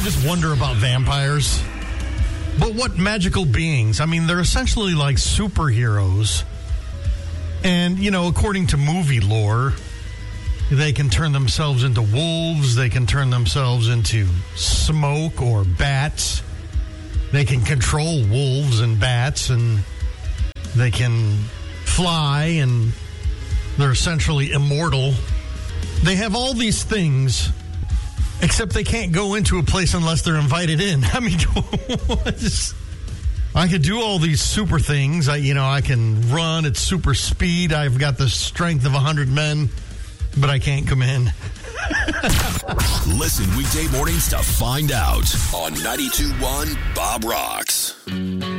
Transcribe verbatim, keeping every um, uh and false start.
just wonder about vampires. But what magical beings? I mean, they're essentially like superheroes. And, you know, according to movie lore, they can turn themselves into wolves. They can turn themselves into smoke or bats. They can control wolves and bats, and they can fly, and they're essentially immortal. They have all these things, except they can't go into a place unless they're invited in. I mean, just, I could do all these super things. I, you know, I can run at super speed. I've got the strength of one hundred men, but I can't come in. Listen weekday mornings to find out on ninety-two point one Bob Rocks.